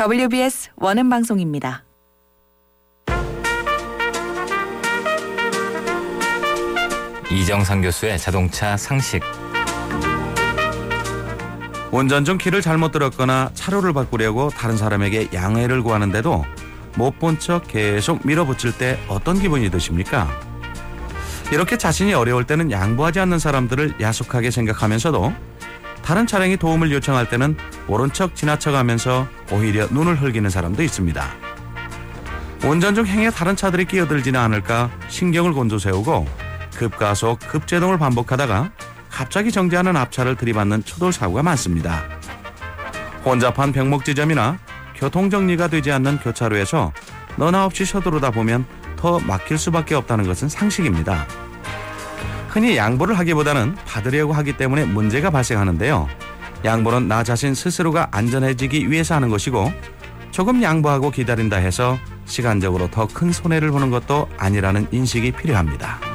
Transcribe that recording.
WBS 원음 방송입니다. 이정상 교수의 자동차 상식. 운전 중 키를 잘못 들었거나 차로를 바꾸려고 다른 사람에게 양해를 구하는데도 못 본 척 계속 밀어붙일 때 어떤 기분이 드십니까? 이렇게 자신이 어려울 때는 양보하지 않는 사람들을 야속하게 생각하면서도 다른 차량이 도움을 요청할 때는 모른 척 지나쳐가면서 오히려 눈을 흘기는 사람도 있습니다. 운전 중 행에 다른 차들이 끼어들지는 않을까 신경을 곤두세우고 급가속, 급제동을 반복하다가 갑자기 정지하는 앞차를 들이받는 초돌 사고가 많습니다. 혼잡한 병목지점이나 교통정리가 되지 않는 교차로에서 너나 없이 서두르다 보면 더 막힐 수밖에 없다는 것은 상식입니다. 흔히 양보를 하기보다는 받으려고 하기 때문에 문제가 발생하는데요. 양보는 나 자신 스스로가 안전해지기 위해서 하는 것이고 조금 양보하고 기다린다 해서 시간적으로 더 큰 손해를 보는 것도 아니라는 인식이 필요합니다.